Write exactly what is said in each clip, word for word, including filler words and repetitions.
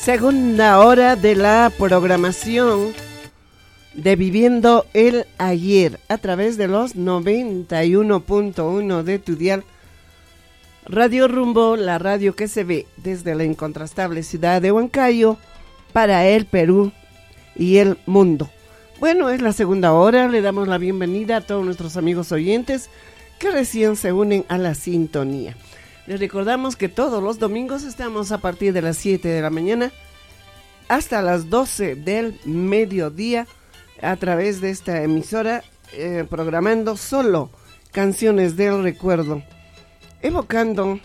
Segunda hora de la programación de Viviendo el Ayer a través de los noventa y uno punto uno de tu dial. Radio Rumbo, la radio que se ve desde la incontrastable ciudad de Huancayo para el Perú y el mundo. Bueno, es la segunda hora, le damos la bienvenida a todos nuestros amigos oyentes que recién se unen a la sintonía. Les recordamos que todos los domingos estamos a partir de las siete de la mañana hasta las doce del mediodía a través de esta emisora, eh, programando solo canciones del recuerdo, evocando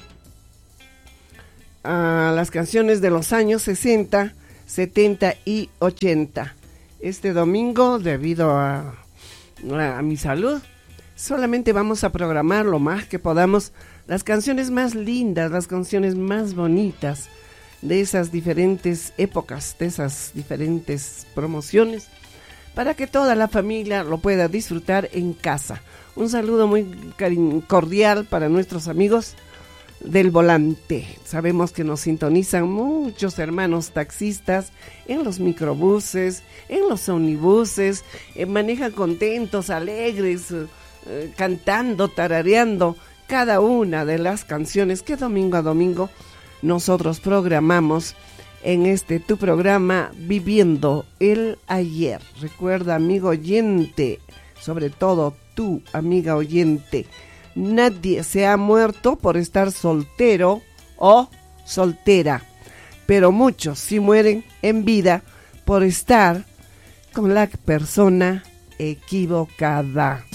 a las canciones de los años sesenta, setenta y ochenta. Este domingo, debido a, a mi salud, solamente vamos a programar lo más que podamos las canciones más lindas, las canciones más bonitas de esas diferentes épocas, de esas diferentes promociones, para que toda la familia lo pueda disfrutar en casa. Un saludo muy cari- cordial para nuestros amigos del volante. Sabemos que nos sintonizan muchos hermanos taxistas en los microbuses, en los omnibuses, eh, manejan contentos, alegres, eh, cantando, tarareando cada una de las canciones que domingo a domingo nosotros programamos en este tu programa Viviendo el Ayer. Recuerda, amigo oyente, sobre todo tú, amiga oyente, nadie se ha muerto por estar soltero o soltera, pero muchos sí mueren en vida por estar con la persona equivocada.